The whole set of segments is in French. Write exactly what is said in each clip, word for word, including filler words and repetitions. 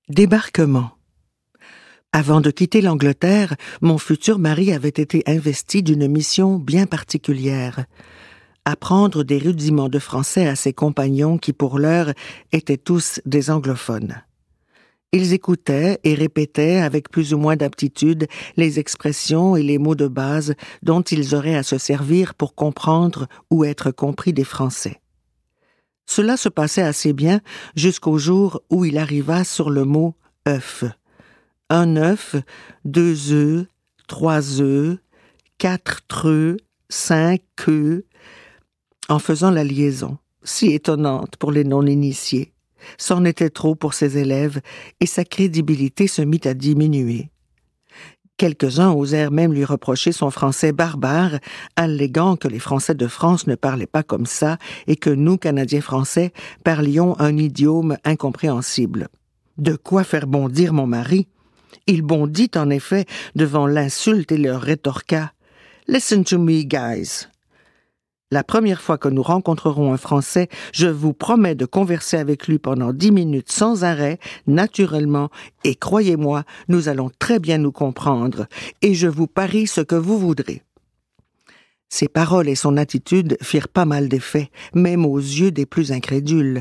Débarquement. Avant de quitter l'Angleterre, mon futur mari avait été investi d'une mission bien particulière. Apprendre des rudiments de français à ses compagnons qui, pour l'heure, étaient tous des anglophones. Ils écoutaient et répétaient avec plus ou moins d'aptitude les expressions et les mots de base dont ils auraient à se servir pour comprendre ou être compris des Français. Cela se passait assez bien jusqu'au jour où il arriva sur le mot « œuf ». Un œuf, deux œufs, trois œufs, quatre treux, cinq queues, en faisant la liaison, si étonnante pour les non-initiés. C'en était trop pour ses élèves, et sa crédibilité se mit à diminuer. Quelques-uns osèrent même lui reprocher son français barbare, alléguant que les Français de France ne parlaient pas comme ça et que nous, Canadiens français, parlions un idiome incompréhensible. De quoi faire bondir mon mari? Il bondit en effet devant l'insulte et leur rétorqua « Listen to me, guys. La première fois que nous rencontrerons un Français, je vous promets de converser avec lui pendant dix minutes sans arrêt, naturellement, et croyez-moi, nous allons très bien nous comprendre, et je vous parie ce que vous voudrez. » Ses paroles et son attitude firent pas mal d'effet, même aux yeux des plus incrédules.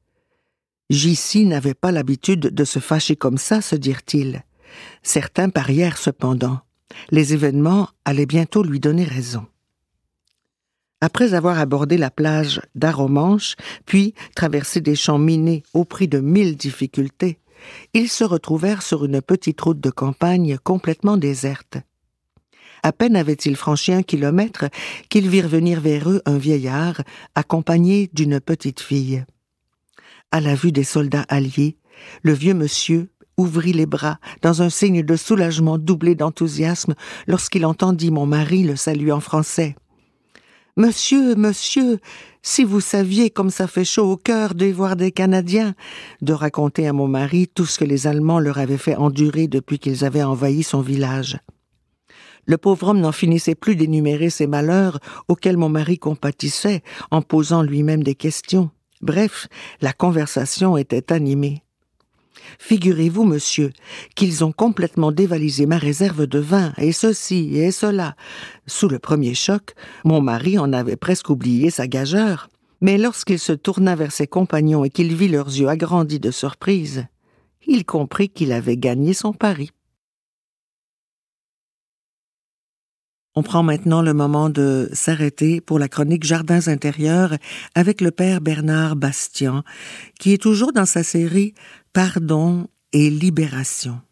J C n'avait pas l'habitude de se fâcher comme ça, se dirent-ils. Certains parièrent cependant. Les événements allaient bientôt lui donner raison. Après avoir abordé la plage d'Aromanche, puis traversé des champs minés au prix de mille difficultés, ils se retrouvèrent sur une petite route de campagne complètement déserte. À peine avaient-ils franchi un kilomètre qu'ils virent venir vers eux un vieillard accompagné d'une petite fille. À la vue des soldats alliés, le vieux monsieur ouvrit les bras dans un signe de soulagement doublé d'enthousiasme lorsqu'il entendit mon mari le saluer en français. « Monsieur, monsieur, si vous saviez comme ça fait chaud au cœur de voir des Canadiens !» de raconter à mon mari tout ce que les Allemands leur avaient fait endurer depuis qu'ils avaient envahi son village. Le pauvre homme n'en finissait plus d'énumérer ses malheurs auxquels mon mari compatissait en posant lui-même des questions. Bref, la conversation était animée. Figurez-vous, monsieur, qu'ils ont complètement dévalisé ma réserve de vin, et ceci et cela. Sous le premier choc, mon mari en avait presque oublié sa gageure. Mais lorsqu'il se tourna vers ses compagnons et qu'il vit leurs yeux agrandis de surprise, il comprit qu'il avait gagné son pari. On prend maintenant le moment de s'arrêter pour la chronique Jardins intérieurs avec le père Bernard Bastian, qui est toujours dans sa série Pardon et libération.